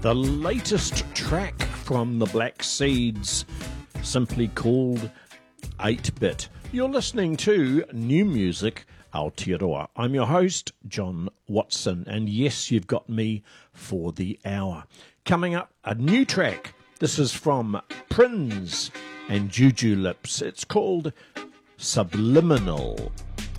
the latest track from the Black Seeds, simply called 8-Bit. You're listening to New Music Aotearoa. I'm your host, John Watson, and yes, you've got me for the hour. Coming up, a new track. This is from Prinz and Juju Lips. It's called Subliminal.